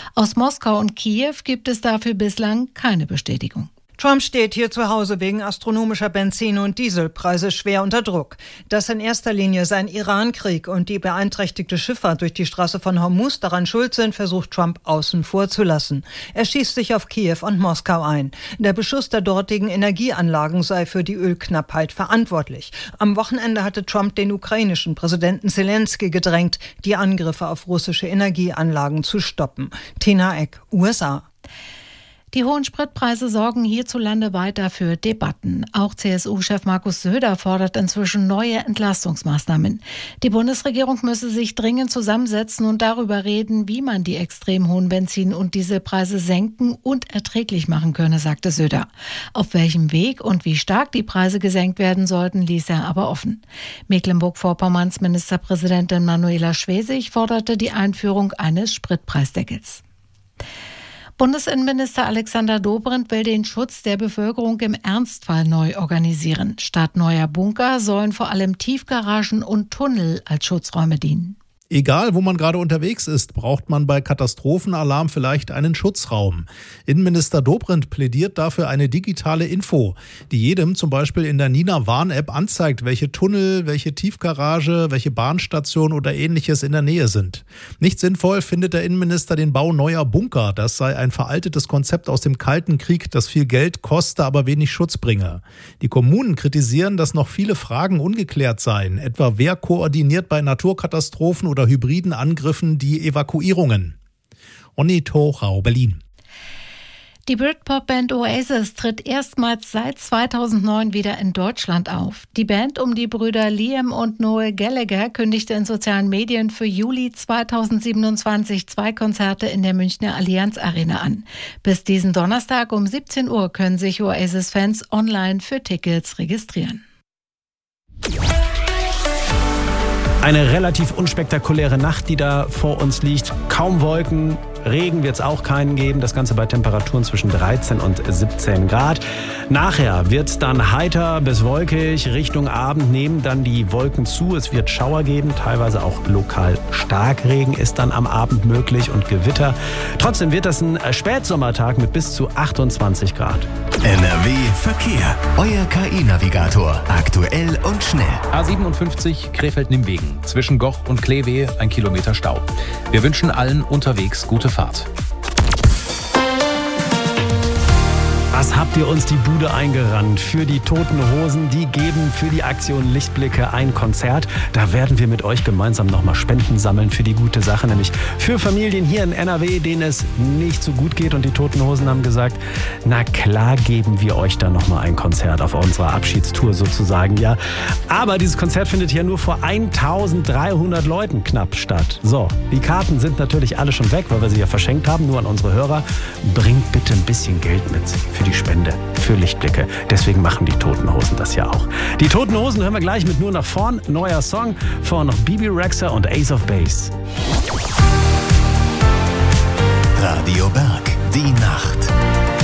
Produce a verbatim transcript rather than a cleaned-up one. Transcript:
Aus Moskau und Kiew gibt es dafür bislang keine Bestätigung. Trump steht hier zu Hause wegen astronomischer Benzin- und Dieselpreise schwer unter Druck. Dass in erster Linie sein Iran-Krieg und die beeinträchtigte Schifffahrt durch die Straße von Hormuz daran schuld sind, versucht Trump außen vor zu lassen. Er schießt sich auf Kiew und Moskau ein. Der Beschuss der dortigen Energieanlagen sei für die Ölknappheit verantwortlich. Am Wochenende hatte Trump den ukrainischen Präsidenten Zelensky gedrängt, die Angriffe auf russische Energieanlagen zu stoppen. Tina Eck, U S A. Die hohen Spritpreise sorgen hierzulande weiter für Debatten. Auch C S U-Chef Markus Söder fordert inzwischen neue Entlastungsmaßnahmen. Die Bundesregierung müsse sich dringend zusammensetzen und darüber reden, wie man die extrem hohen Benzin- und Dieselpreise senken und erträglich machen könne, sagte Söder. Auf welchem Weg und wie stark die Preise gesenkt werden sollten, ließ er aber offen. Mecklenburg-Vorpommerns Ministerpräsidentin Manuela Schwesig forderte die Einführung eines Spritpreisdeckels. Bundesinnenminister Alexander Dobrindt will den Schutz der Bevölkerung im Ernstfall neu organisieren. Statt neuer Bunker sollen vor allem Tiefgaragen und Tunnel als Schutzräume dienen. Egal, wo man gerade unterwegs ist, braucht man bei Katastrophenalarm vielleicht einen Schutzraum. Innenminister Dobrindt plädiert dafür eine digitale Info, die jedem zum Beispiel in der Nina Warn-App anzeigt, welche Tunnel, welche Tiefgarage, welche Bahnstation oder ähnliches in der Nähe sind. Nicht sinnvoll findet der Innenminister den Bau neuer Bunker. Das sei ein veraltetes Konzept aus dem Kalten Krieg, das viel Geld koste, aber wenig Schutz bringe. Die Kommunen kritisieren, dass noch viele Fragen ungeklärt seien, etwa wer koordiniert bei Naturkatastrophen oder hybriden Angriffen die Evakuierungen. Onni Thorau, Berlin. Die Britpop-Band Oasis tritt erstmals seit zweitausendneun wieder in Deutschland auf. Die Band um die Brüder Liam und Noel Gallagher kündigte in sozialen Medien für Juli zweitausendsiebenundzwanzig zwei Konzerte in der Münchner Allianz Arena an. Bis diesen Donnerstag um siebzehn Uhr können sich Oasis-Fans online für Tickets registrieren. Eine relativ unspektakuläre Nacht, die da vor uns liegt. Kaum Wolken, Regen wird es auch keinen geben. Das Ganze bei Temperaturen zwischen dreizehn und siebzehn Grad. Nachher wird es dann heiter bis wolkig. Richtung Abend nehmen dann die Wolken zu. Es wird Schauer geben, teilweise auch lokal Starkregen ist dann am Abend möglich und Gewitter. Trotzdem wird das ein Spätsommertag mit bis zu achtundzwanzig Grad. N R W Verkehr. Euer K I-Navigator. Aktuell und schnell. A siebenundfünfzig Krefeld-Nimwegen. Zwischen Goch und Kleve ein Kilometer Stau. Wir wünschen allen unterwegs gute Fahrt. Was habt ihr uns die Bude eingerannt? Für die Toten Hosen, die geben für die Aktion Lichtblicke ein Konzert. Da werden wir mit euch gemeinsam nochmal Spenden sammeln für die gute Sache, nämlich für Familien hier in N R W, denen es nicht so gut geht. Und die Toten Hosen haben gesagt, na klar geben wir euch da nochmal ein Konzert auf unserer Abschiedstour sozusagen, ja. Aber dieses Konzert findet hier nur vor eintausenddreihundert Leuten knapp statt. So, die Karten sind natürlich alle schon weg, weil wir sie ja verschenkt haben, nur an unsere Hörer. Bringt bitte ein bisschen Geld mit für die Spende, für Lichtblicke. Deswegen machen die Toten Hosen das ja auch. Die Toten Hosen hören wir gleich mit Nur nach vorn. Neuer Song von Bibi Rexha und Ace of Base. Radio Berg, die Nacht.